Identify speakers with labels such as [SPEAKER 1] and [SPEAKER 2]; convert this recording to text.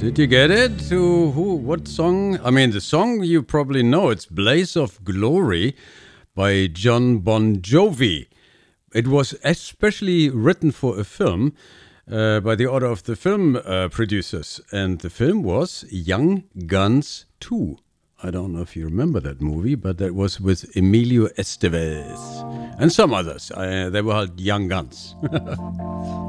[SPEAKER 1] Did you get it? Who? What song? I mean, the song you probably know. It's Blaze of Glory by John Bon Jovi. It was especially written for a film by the order of the film producers. And the film was Young Guns 2. I don't know if you remember that movie, but that was with Emilio Estevez and some others. They were called Young Guns.